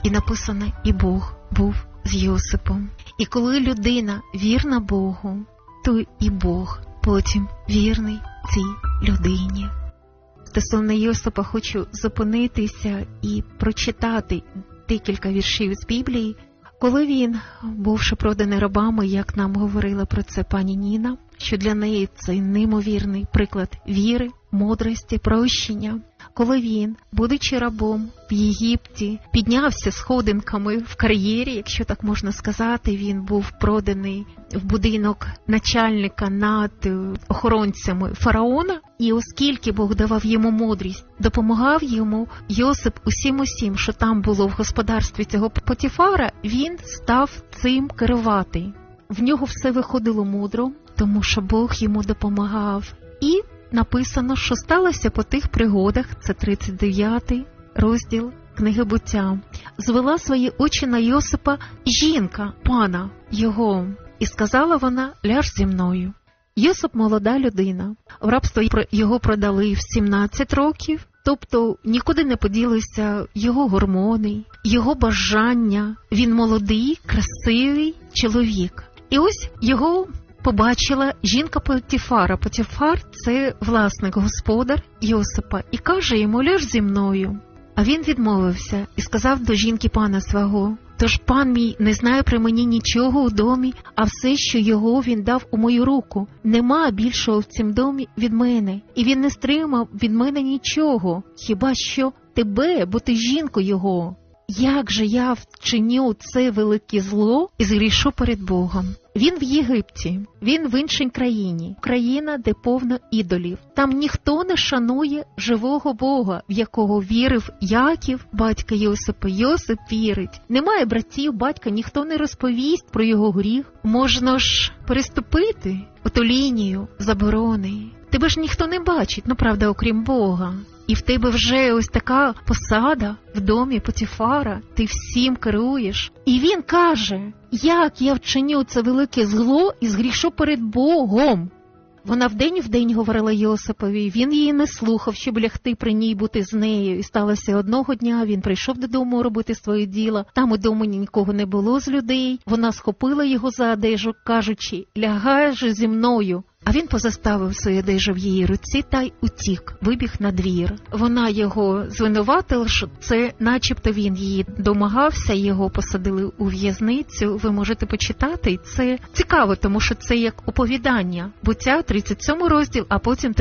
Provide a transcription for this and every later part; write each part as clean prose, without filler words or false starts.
І написано, і Бог був з Йосипом. І коли людина вірна Богу, то і Бог потім вірний цій людині. Стосовно Йосипа хочу зупинитися і прочитати декілька віршів з Біблії. Коли він, бувши проданий рабами, як нам говорила про це пані Ніна, що для неї це неймовірний приклад віри, мудрості, прощення. Коли він, будучи рабом в Єгипті, піднявся сходинками в кар'єрі, якщо так можна сказати, він був проданий в будинок начальника над охоронцями фараона, і оскільки Бог давав йому мудрість, допомагав йому Йосип усім, що там було в господарстві цього Потіфара, він став цим керувати. В нього все виходило мудро, тому що Бог йому допомагав. І написано, що сталося по тих пригодах, це 39-й розділ книги Буття. Звела свої очі на Йосипа жінка, пана його, і сказала вона, ляж зі мною. Йосип молода людина, в рабство його продали в 17 років, тобто нікуди не поділися його гормони, його бажання, він молодий, красивий чоловік. І ось його побачила жінка Потіфара. Потіфар – це власник, господар Йосипа. І каже йому, ляж зі мною. А він відмовився і сказав до жінки пана свого, тож пан мій не знає при мені нічого у домі, а все, що його він дав у мою руку. Нема більшого в цім домі від мене. І він не стримав від мене нічого, хіба що тебе, бо ти жінка його. Як же я вчиню це велике зло і згрішу перед Богом? Він в Єгипті, він в іншій країні, країна, де повно ідолів. Там ніхто не шанує живого Бога, в якого вірив Яків, батько Йосипа. Йосип вірить. Немає братів, батька, ніхто не розповість про його гріх. Можна ж переступити оту лінію заборони. Тебе ж ніхто не бачить, правда, окрім Бога. І в тебе вже ось така посада в домі Потіфара, ти всім керуєш. І він каже, як я вчиню це велике зло і згрішу перед Богом. Вона вдень в день говорила Йосипові, він її не слухав, щоб лягти при ній, бути з нею. І сталося одного дня, він прийшов додому робити своє діло. Там у дому нікого не було з людей. Вона схопила його за одежу, кажучи, лягай же зі мною. А він позаставив свою одежу в її руці та й утік, вибіг на двір. Вона його звинуватила, що це начебто він її домагався, його посадили у в'язницю. Ви можете почитати, це цікаво, тому що це як оповідання. Буття, 37 розділ, а потім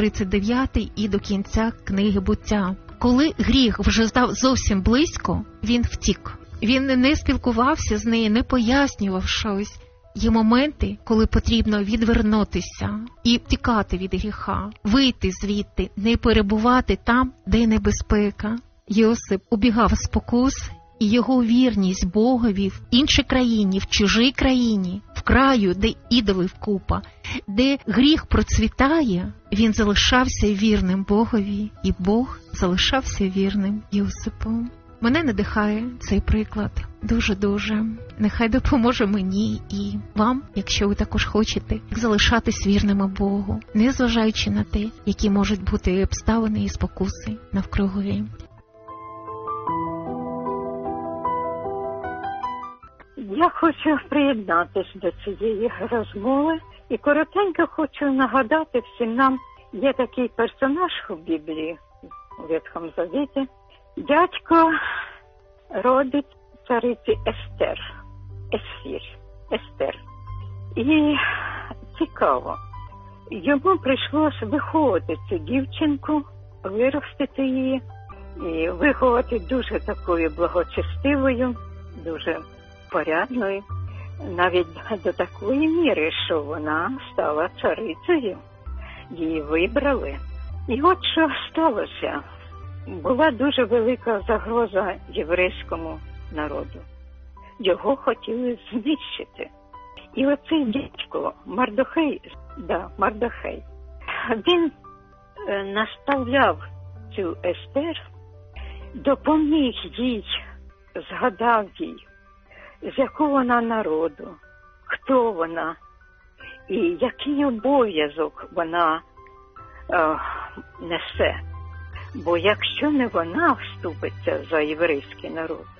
39 і до кінця книги Буття. Коли гріх вже став зовсім близько, він втік. Він не спілкувався з нею, не пояснював щось. Є моменти, коли потрібно відвернутися і втікати від гріха, вийти звідти, не перебувати там, де небезпека. Йосип убігав з спокус, і його вірність Богові в іншій країні, в чужій країні, в краю, де ідолів купа, де гріх процвітає, він залишався вірним Богові, і Бог залишався вірним Йосипу. Мене надихає цей приклад дуже-дуже. Нехай допоможе мені і вам, якщо ви також хочете, залишатись вірними Богу, незважаючи на те, які можуть бути обставини і спокуси навкруги. Я хочу приєднатися до цієї розмови і коротенько хочу нагадати всім нам, є такий персонаж у Біблії, у Ветхому Завіті, дядько родить цариці Естер. І цікаво, йому прийшлося виховати цю дівчинку, виростити її і виховати дуже такою благочестивою, дуже порядною, навіть до такої міри, що вона стала царицею. Її вибрали. І от що сталося. Була дуже велика загроза єврейському народу. Його хотіли знищити. І оцей дядько Мардохей, він наставляв цю Естер, допоміг їй, згадав їй, з якого вона народу, хто вона і який обов'язок вона несе. Бо якщо не вона вступиться за єврейський народ,